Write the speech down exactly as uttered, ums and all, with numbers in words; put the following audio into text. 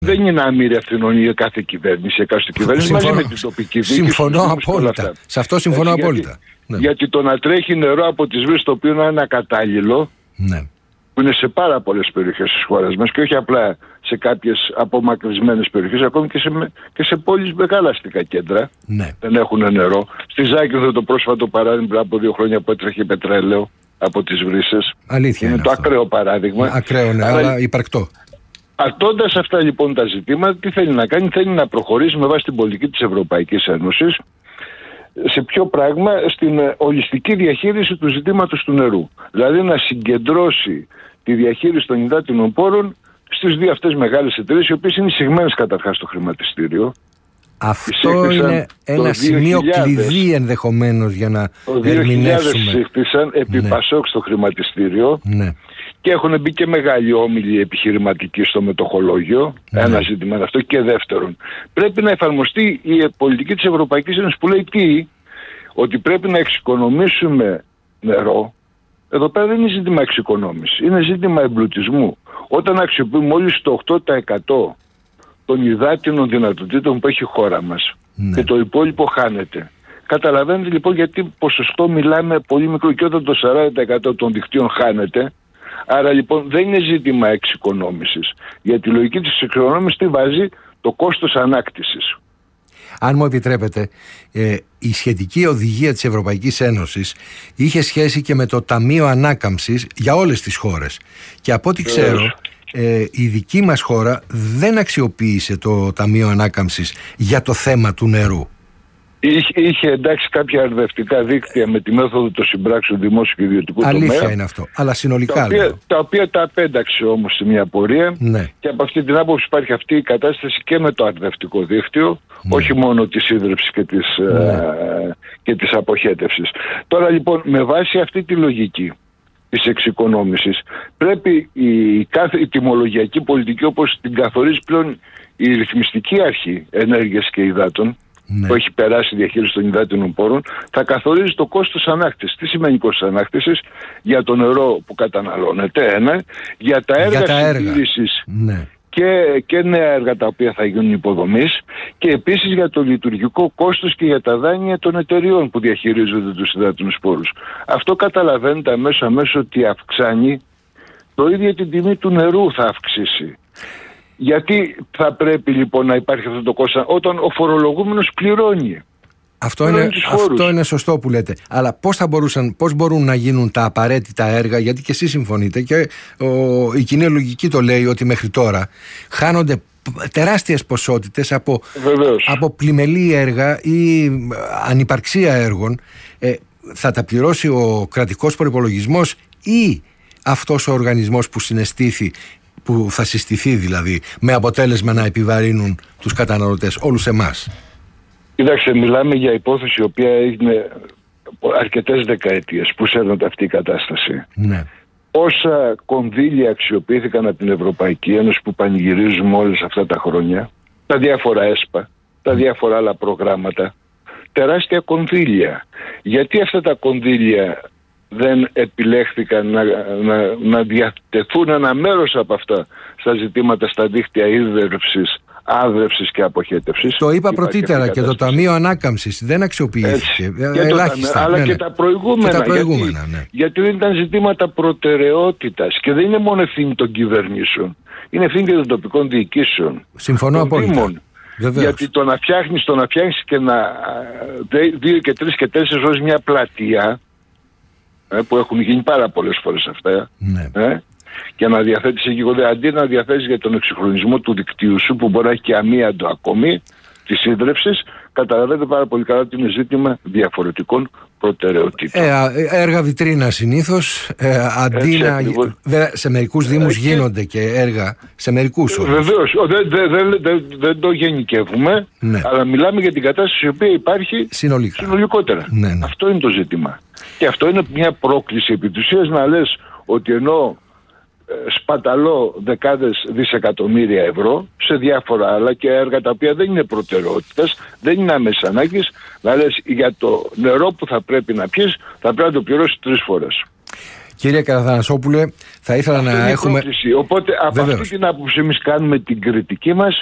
Δεν είναι άμυρη ευθυνών για κάθε κυβέρνηση, εκάστοτε κυβέρνηση συμφωνώ, μαζί με την τοπική διοίκηση. Συμφωνώ απόλυτα. Σε αυτό συμφωνώ Έτσι, απόλυτα. Γιατί, ναι. γιατί το να τρέχει νερό από τις βρύσες, το οποίο να είναι ακατάλληλο, ναι. που είναι σε πάρα πολλές περιοχές της χώρας μας και όχι απλά σε κάποιες απομακρυσμένες περιοχές, ακόμη και σε, και σε πόλεις μεγάλα αστικά κέντρα, ναι. δεν έχουν νερό. Στη Ζάκυνθο το πρόσφατο παράδειγμα από δύο χρόνια που έτρεχε πετρέλαιο από τις βρύσες. Αλήθεια είναι, είναι το αυτό. ακραίο παράδειγμα. Ακραίο, ναι, αλλά, αλλά υπαρκτό. Αρτώντας αυτά λοιπόν τα ζητήματα, τι θέλει να κάνει? Θέλει να προχωρήσει με βάση την πολιτική της Ευρωπαϊκής Ένωσης σε ποιο πράγμα? Στην ολιστική διαχείριση του ζητήματος του νερού. Δηλαδή να συγκεντρώσει τη διαχείριση των υδάτινων πόρων στις δύο αυτές μεγάλες εταιρείες, οι οποίες είναι εισηγμένες καταρχάς στο χρηματιστήριο. Αυτό είναι ένα σημείο κλειδί ενδεχομένως για να ερμηνεύσουμε. Το δύο χιλιάδες εισήχθησαν επί ναι. Πασόκ στο χρηματιστήριο. Ναι. Και έχουν μπει και μεγάλοι όμιλοι επιχειρηματικοί στο μετοχολόγιο. Ναι. Ένα ζήτημα είναι αυτό. Και δεύτερον, πρέπει να εφαρμοστεί η πολιτική της Ευρωπαϊκής Ένωσης που λέει τι? Ότι πρέπει να εξοικονομήσουμε νερό. Εδώ πέρα δεν είναι ζήτημα εξοικονόμηση. Είναι ζήτημα εμπλουτισμού. Όταν αξιοποιούμε μόλις το οκτώ τοις εκατό των υδάτινων δυνατοτήτων που έχει η χώρα μας, ναι. και το υπόλοιπο χάνεται. Καταλαβαίνετε λοιπόν γιατί ποσοστό μιλάμε πολύ μικρό, και όταν το σαράντα τοις εκατό των δικτύων χάνεται. Άρα λοιπόν δεν είναι ζήτημα εξοικονόμησης. Για τη λογική της εξοικονόμησης τι βάζει? Το κόστος ανάκτησης. Αν μου επιτρέπετε, ε, η σχετική οδηγία της Ευρωπαϊκής Ένωσης είχε σχέση και με το Ταμείο Ανάκαμψης για όλες τις χώρες. Και από ό,τι ξέρω, ε, η δική μας χώρα δεν αξιοποίησε το Ταμείο Ανάκαμψης για το θέμα του νερού. Είχε, είχε εντάξει κάποια αρδευτικά δίκτυα με τη μέθοδο των συμπράξεων δημόσιου και ιδιωτικού τομέα. Αλήθεια είναι αυτό. Αλλά συνολικά τα οποία, λέω. τα οποία τα απένταξε όμως σε μια πορεία. Ναι. Και από αυτή την άποψη υπάρχει αυτή η κατάσταση και με το αρδευτικό δίκτυο. Ναι. Όχι μόνο της ίδρυψης και της, ναι. ε, και της αποχέτευσης. Τώρα λοιπόν με βάση αυτή τη λογική της εξοικονόμησης πρέπει η, κάθε, η τιμολογιακή πολιτική, όπως την καθορίζει πλέον η ρυθμιστική αρχή ενέργειας και υδάτων, ναι. που έχει περάσει η διαχείριση των υδάτινων πόρων, θα καθορίζει το κόστος ανάκτησης. Τι σημαίνει κόστος ανάκτησης? Για το νερό που καταναλώνεται, ένα, για τα έργα, για τα συντήρησης ναι. και, και νέα έργα τα οποία θα γίνουν υποδομής, και επίσης για το λειτουργικό κόστος και για τα δάνεια των εταιριών που διαχειρίζονται τους υδάτινους πόρους. Αυτό καταλαβαίνετε αμέσως αμέσως ότι αυξάνει το ίδιο την τιμή του νερού, θα αυξήσει. Γιατί θα πρέπει λοιπόν να υπάρχει αυτό το κόστος όταν ο φορολογούμενος πληρώνει? Αυτό είναι, αυτό είναι σωστό που λέτε. Αλλά πώς θα μπορούσαν, πώς μπορούν να γίνουν τα απαραίτητα έργα? Γιατί και εσείς συμφωνείτε και ο, η κοινή λογική το λέει ότι μέχρι τώρα χάνονται τεράστιες ποσότητες από, από πλημελή έργα ή ανυπαρξία έργων. Ε, θα τα πληρώσει ο κρατικός προϋπολογισμός ή αυτός ο οργανισμός που συναισθήθη, που θα συστηθεί δηλαδή, με αποτέλεσμα να επιβαρύνουν τους καταναλωτές, όλους εμάς? Κοιτάξτε, μιλάμε για υπόθεση η οποία έγινε αρκετές δεκαετίες που σέρνονται αυτή η κατάσταση. Ναι. Όσα κονδύλια αξιοποιήθηκαν από την Ευρωπαϊκή Ένωση που πανηγυρίζουμε όλες αυτά τα χρόνια, τα διάφορα ΕΣΠΑ, τα διάφορα άλλα προγράμματα, τεράστια κονδύλια. Γιατί αυτά τα κονδύλια δεν επιλέχθηκαν να, να, να διατεθούν ένα μέρος από αυτά στα ζητήματα στα δίκτυα ίδρυυσης, άδρευσης και αποχέτευσης? Το είπα πρωτήτερα, και το Ταμείο Ανάκαμψης δεν αξιοποιήθηκε. Ελάχιστα, ταμείο, αλλά ναι, και ναι. τα προηγούμενα. Και τα προηγούμενα γιατί, ναι. γιατί δεν ήταν ζητήματα προτεραιότητας και δεν είναι μόνο ευθύνη των κυβερνήσεων. Είναι ευθύνη και των τοπικών διοικήσεων. Συμφωνώ απόλυτα. Γιατί το να φτιάχνεις, το να φτιάχνεις και να δύο και τρεις και τέσσερις ώρες μια πλατεία, ε, που έχουν γίνει πάρα πολλές φορές αυτά, ναι. ε, και να διαθέτεις εκεί, αντί να διαθέτεις για τον εξυγχρονισμό του δικτύου σου που μπορεί να έχει και αμίαντο ακόμη της ίδρυυσης, καταλαβαίνετε πάρα πολύ καλά ότι είναι ζήτημα διαφορετικών προτεραιοτήτων. Ε, έργα βιτρίνα συνήθως, ε, αντί Έτσι, να... ακριβώς. Σε μερικούς δήμους ε, γίνονται και έργα, σε μερικούς όμως. Βεβαίως, δεν δε, δε, δε, δε το γενικεύουμε, ναι. αλλά μιλάμε για την κατάσταση η οποία υπάρχει συνολικά. συνολικότερα. Ναι, ναι. Αυτό είναι το ζήτημα. Και αυτό είναι μια πρόκληση επί της ουσίας, να λες ότι ενώ σπαταλώ δεκάδες δισεκατομμύρια ευρώ σε διάφορα άλλα και έργα τα οποία δεν είναι προτεραιότητας, δεν είναι άμεσης ανάγκης, να λες για το νερό που θα πρέπει να πιεις θα πρέπει να το πληρώσεις τρεις φορές. Κύριε Καραθανασόπουλε, θα ήθελα αυτό να έχουμε. Πρόκληση. Οπότε από Βεβαίως. αυτή την άποψη, εμείς κάνουμε την κριτική μας